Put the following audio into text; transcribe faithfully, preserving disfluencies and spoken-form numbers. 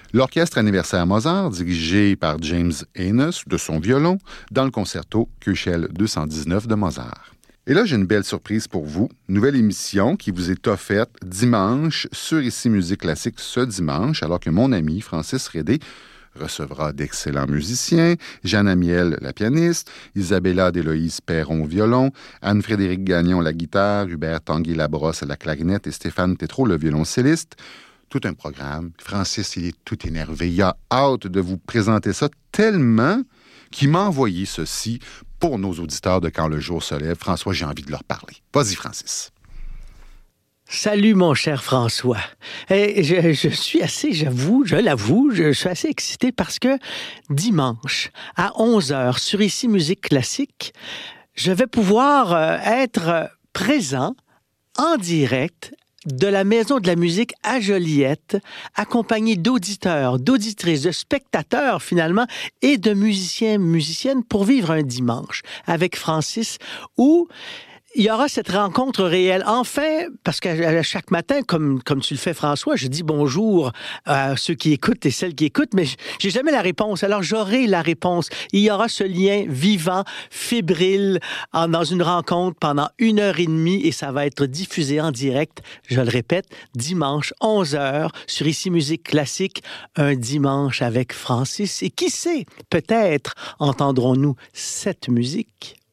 L'Orchestre anniversaire Mozart, dirigé par James Haynes de son violon, dans le concerto Köchel deux cent dix-neuf de Mozart. Et là, j'ai une belle surprise pour vous. Nouvelle émission qui vous est offerte dimanche sur Ici Musique Classique ce dimanche, alors que mon ami Francis Redé recevra d'excellents musiciens, Jeanne Amiel, la pianiste, Isabella d'Éloïse Perron au violon, Anne-Frédérique Gagnon, la guitare, Hubert Tanguy-Labrosse, la clarinette et Stéphane Tétrault, le violoncelliste. Tout un programme. Francis, il est tout énervé. Il a hâte de vous présenter ça tellement qu'il m'a envoyé ceci pour nos auditeurs de Quand le jour se lève. François, j'ai envie de leur parler. Vas-y, Francis. Salut, mon cher François. Et je, je suis assez, j'avoue, je l'avoue, je suis assez excité parce que dimanche, à onze heures, sur Ici Musique Classique, je vais pouvoir euh, être présent en direct de la Maison de la musique à Joliette, accompagné d'auditeurs, d'auditrices, de spectateurs finalement, et de musiciens, musiciennes pour vivre un dimanche avec Francis où il y aura cette rencontre réelle. Enfin, parce qu'à chaque matin, comme, comme tu le fais, François, je dis bonjour à ceux qui écoutent et celles qui écoutent, mais j'ai jamais la réponse. Alors, j'aurai la réponse. Il y aura ce lien vivant, fébrile, en, dans une rencontre pendant une heure et demie et ça va être diffusé en direct, je le répète, dimanche, onze heures, sur Ici Musique Classique, un dimanche avec Francis. Et qui sait, peut-être entendrons-nous cette musique.